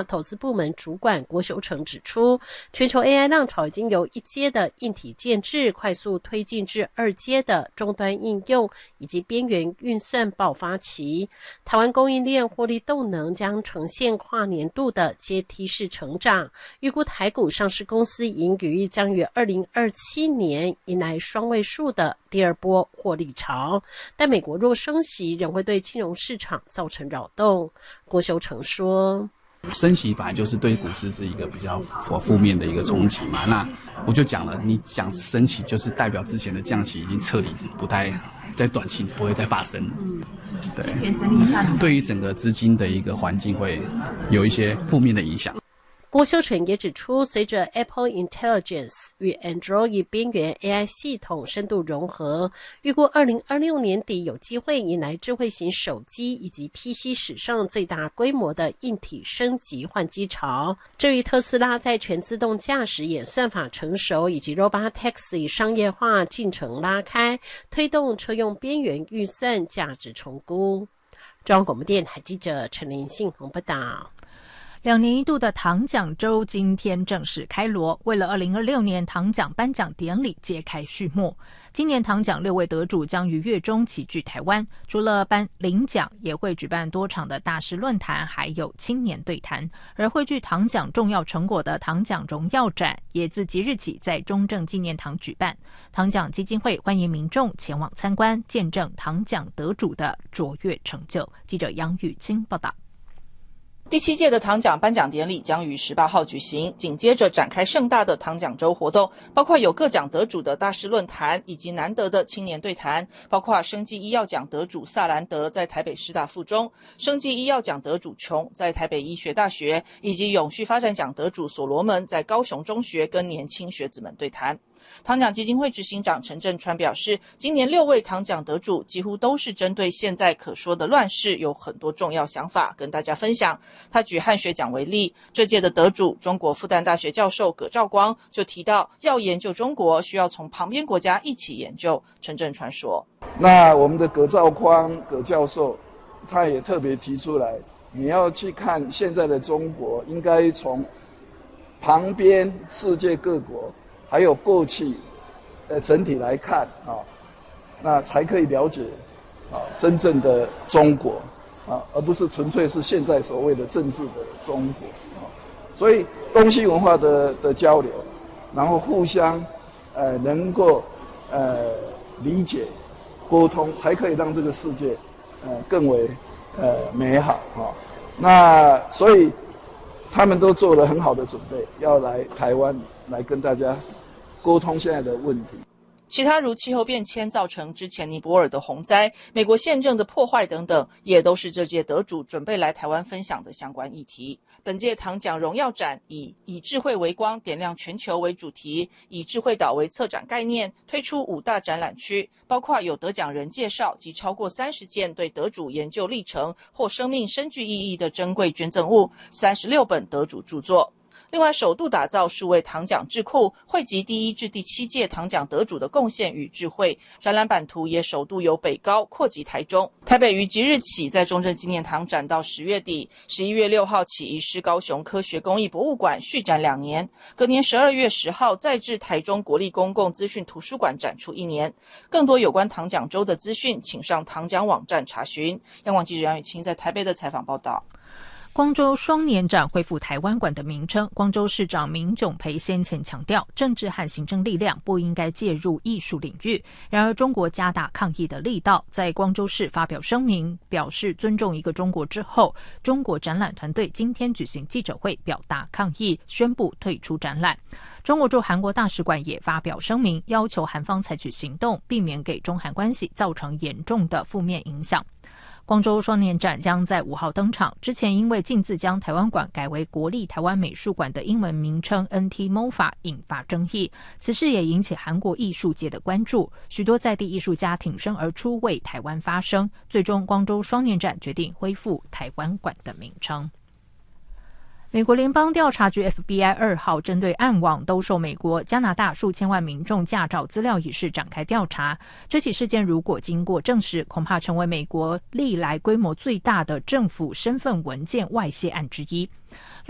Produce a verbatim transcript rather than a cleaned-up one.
化投资部门主管郭修成指出，全球 A I 浪潮已经由一阶的硬体建制快速推进至二阶的终端应用以及边缘运算爆发期，台湾供应链获利动能将呈现跨年度的阶梯式成长，预估台股上市公司盈余将于二零二七年迎来双位数的第二波获利潮，但美国若升息仍会对金融市场造成扰动。郭修成说， 升息本来就是对股市是一个比较负面的一个冲击嘛，那我就讲了，你讲升息就是代表之前的降息已经彻底不太在短期不会再发生。嗯，对， 今天整理一下， 对于整个资金的一个环境会有一些负面的影响。 郭修成也指出，随着 Apple Intelligence 与 Android 边缘 A I 系统深度融合，预估二零二六年底有机会迎来智慧型手机以及 P C 史上最大规模的硬体升级换机潮。至于特斯拉在全自动驾驶演算法成熟以及 Robotaxi 商业化进程拉开，推动车用边缘运算价值重估。中央广播电台记者陈林信鸿报道。 两年一度的糖奖周今天正式开锣，为了二零二六年糖奖颁奖典礼揭开序幕。今年糖奖六位得主将于月中齐聚台湾，除了颁领奖，也会举办多场的大师论坛，还有青年对谈。而汇聚糖奖重要成果的糖奖荣耀展，也自即日起在中正纪念堂举办。糖奖基金会欢迎民众前往参观，见证糖奖得主的卓越成就。记者杨雨清报道。 第七届的糖奖颁奖典礼将于十八号举行，紧接着展开盛大的糖奖周活动，包括有各奖得主的大师论坛，以及难得的青年对谈，包括生技医药奖得主萨兰德在台北师大附中，生技医药奖得主琼在台北医学大学，以及永续发展奖得主所罗门在高雄中学跟年轻学子们对谈。糖奖基金会执行长陈振川表示，今年六位糖奖得主几乎都是针对现在可说的乱世有很多重要想法跟大家分享。他举汉学奖为例，这届的得主中国复旦大学教授葛兆光就提到，要研究中国需要从旁边国家一起研究。陈振川说， 那我们的葛兆光葛教授他也特别提出来，你要去看现在的中国，应该从旁边世界各国还有过去，呃，整体来看啊，那才可以了解啊真正的中国啊，而不是纯粹是现在所谓的政治的中国啊。所以东西文化的的交流，然后互相呃能够呃理解、沟通，才可以让这个世界呃更为呃美好啊。那所以他们都做了很好的准备，要来台湾来跟大家沟通现在的问题。 其他如气候变迁造成之前尼泊尔的洪灾、美国宪政的破坏等等，也都是这届得主准备来台湾分享的相关议题。本届糖奖荣耀展以以智慧为光，点亮全球为主题，以智慧岛为策展概念，推出五大展览区，包括有得奖人介绍及超过三十件对得主研究历程或生命深具意义的珍贵捐赠物，三十六本得主著作。另外，首度打造数位糖奖智库，汇集第一至第七届糖奖得主的贡献与智慧。展览版图也首度由北高扩及台中。台北于即日起在中正纪念堂展到十月底，十一月六号起移师高雄科学工艺博物馆续展两年，隔年十二月十号再至台中国立公共资讯图书馆展出一年。更多有关糖奖周的资讯，请上糖奖网站查询。央广记者杨雨清在台北的采访报道。 光州双年展恢复台湾馆的名称，光州市长民炯培先前强调，政治和行政力量不应该介入艺术领域。然而，中国加大抗议的力道，在光州市发表声明，表示尊重一个中国之后，中国展览团队今天举行记者会，表达抗议，宣布退出展览。中国驻韩国大使馆也发表声明，要求韩方采取行动，避免给中韩关系造成严重的负面影响。光州双年展将在五号登场，之前因为径自将台湾馆改为国立台湾美术馆的英文名称 N T M O F A 引发争议，此事也引起韩国艺术界的关注，许多在地艺术家挺身而出为台湾发声，最终光州双年展决定恢复台湾馆的名称。美国联邦调查局 F B I 二号针对暗网兜售美国、加拿大数千万民众驾照资料一事展开调查。这起事件如果经过证实，恐怕成为美国历来规模最大的政府身份文件外泄案之一。